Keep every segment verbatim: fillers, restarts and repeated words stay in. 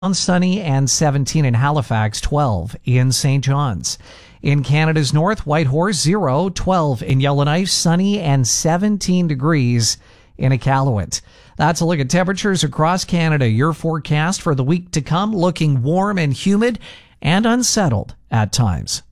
sunny and seventeen in Halifax, twelve in Saint John's. In Canada's north, Whitehorse, zero, twelve in Yellowknife, sunny and seventeen degrees in Iqaluit. That's a look at temperatures across Canada. Your forecast for the week to come, looking warm and humid and unsettled at times.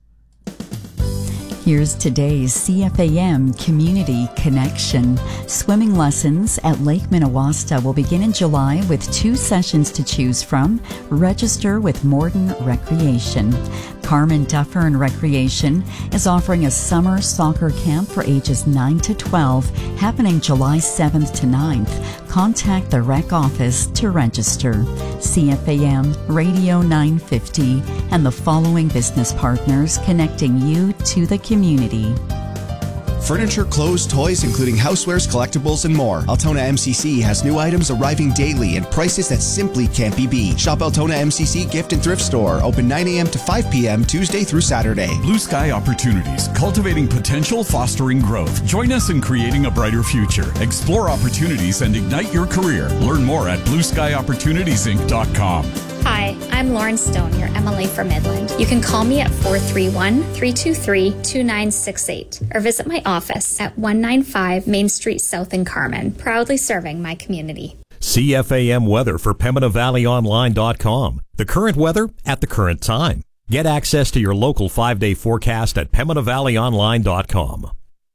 Here's today's C F A M Community Connection. Swimming lessons at Lake Minnewaska will begin in July with two sessions to choose from. Register with Morden Recreation. Carmen Dufferin Recreation is offering a summer soccer camp for ages nine to twelve, happening July seventh to ninth. Contact the rec office to register. C F A M Radio nine fifty and the following business partners connecting you to the community. Furniture, clothes, toys, including housewares, collectibles, and more. Altona M C C has new items arriving daily and prices that simply can't be beat. Shop Altona M C C Gift and Thrift Store, open nine a.m. to five p.m. Tuesday through Saturday. Blue Sky Opportunities, cultivating potential, fostering growth. Join us in creating a brighter future. Explore opportunities and ignite your career. Learn more at blue sky opportunities inc dot com. Hi, I'm Lauren Stone, your M L A for Midland. You can call me at four three one, three two three, two nine six eight or visit my office at one ninety-five Main Street South in Carmen, proudly serving my community. C F A M weather for Pembina Valley Online dot com. The current weather at the current time. Get access to your local five-day forecast at Pembina Valley Online dot com.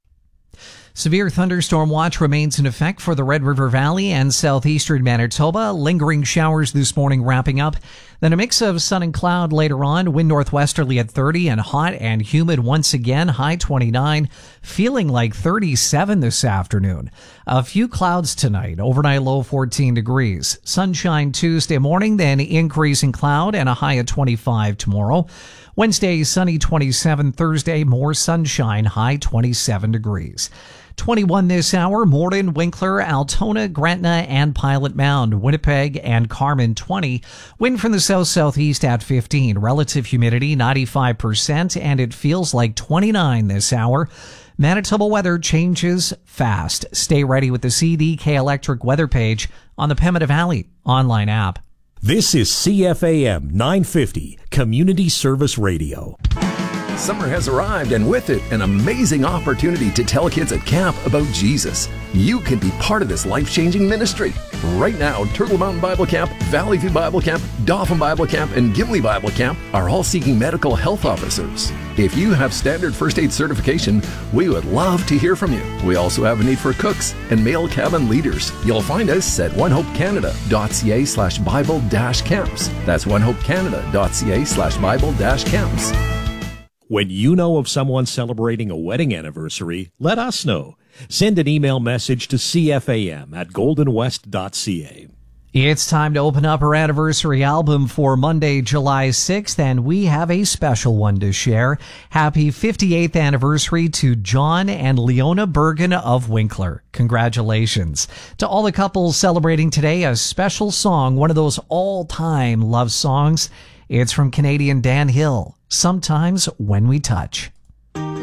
Severe thunderstorm watch remains in effect for the Red River Valley and southeastern Manitoba. Lingering showers this morning wrapping up. Then a mix of sun and cloud later on. Wind northwesterly at thirty and hot and humid once again. High twenty-nine. Feeling like thirty-seven this afternoon. A few clouds tonight. Overnight low fourteen degrees. Sunshine Tuesday morning, then increasing cloud and a high of twenty-five tomorrow. Wednesday, sunny twenty-seven. Thursday, more sunshine. High twenty-seven degrees. twenty-one this hour, Morden, Winkler, Altona, Gretna, and Pilot Mound, Winnipeg, and Carmen twenty. Wind from the south-southeast at fifteen. Relative humidity ninety-five percent, and it feels like twenty-nine this hour. Manitoba weather changes fast. Stay ready with the C D K Electric weather page on the Pembina Valley online app. This is C F A M nine fifty, Community Service Radio. Summer has arrived, and with it, an amazing opportunity to tell kids at camp about Jesus. You can be part of this life-changing ministry. Right now, Turtle Mountain Bible Camp, Valley View Bible Camp, Dauphin Bible Camp, and Gimli Bible Camp are all seeking medical health officers. If you have standard first aid certification, we would love to hear from you. We also have a need for cooks and male cabin leaders. You'll find us at onehopecanada.ca slash Bible dash camps. That's onehopecanada.ca slash Bible dash camps. When you know of someone celebrating a wedding anniversary, let us know. Send an email message to C F A M at golden west dot c a. It's time to open up our anniversary album for Monday, July sixth, and we have a special one to share. Happy fifty-eighth anniversary to John and Leona Bergen of Winkler. Congratulations. To all the couples celebrating today, a special song, one of those all-time love songs. It's from Canadian Dan Hill, Sometimes When We Touch.